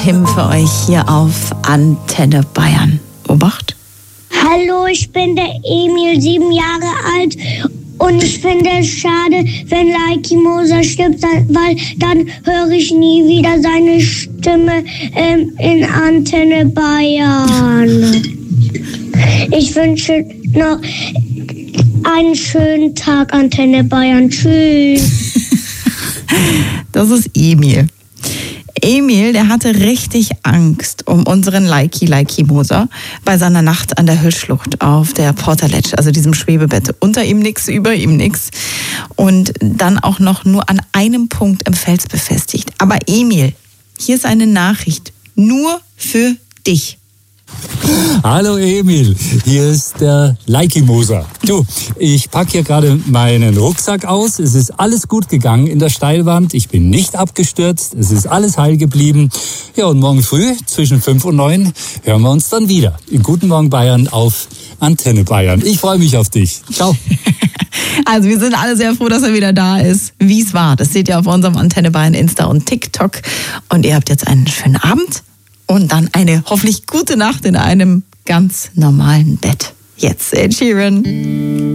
Hymn für euch hier auf Antenne Bayern. Obacht. Hallo, ich bin der Emil, 7 Jahre alt. Und ich finde es schade, wenn Laiki Moser stirbt, weil dann höre ich nie wieder seine Stimme in Antenne Bayern. Ich wünsche noch einen schönen Tag, Antenne Bayern. Tschüss. Das ist Emil. Emil, der hatte richtig Angst um unseren Laiki Moser bei seiner Nacht an der Höllschlucht auf der Portaletsch, also diesem Schwebebett. Unter ihm nix, über ihm nix. Und dann auch noch nur an einem Punkt im Fels befestigt. Aber Emil, hier ist eine Nachricht nur für dich. Hallo Emil, hier ist der Laiki Moser. Du, ich packe hier gerade meinen Rucksack aus. Es ist alles gut gegangen in der Steilwand. Ich bin nicht abgestürzt. Es ist alles heil geblieben. Ja, und morgen früh zwischen 5 und 9 hören wir uns dann wieder. In Guten Morgen Bayern auf Antenne Bayern. Ich freue mich auf dich. Ciao. Also wir sind alle sehr froh, dass er wieder da ist. Wie es war, das seht ihr auf unserem Antenne Bayern Insta und TikTok. Und ihr habt jetzt einen schönen Abend. Und dann eine hoffentlich gute Nacht in einem ganz normalen Bett. Jetzt Ed Sheeran.